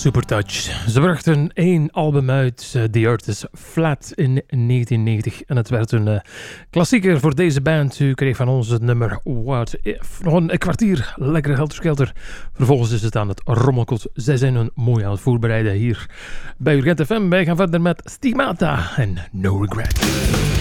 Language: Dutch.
Supertouch. Ze brachten 1 album uit, The Earth is Flat, in 1990. En het werd een klassieker voor deze band. U kreeg van ons het nummer What If. Nog een kwartier, lekkere helter-skelter. Vervolgens is het aan het rommelkot. Zij zijn een mooi aan het voorbereiden hier bij Urgent FM. Wij gaan verder met Stigmata en No Regret.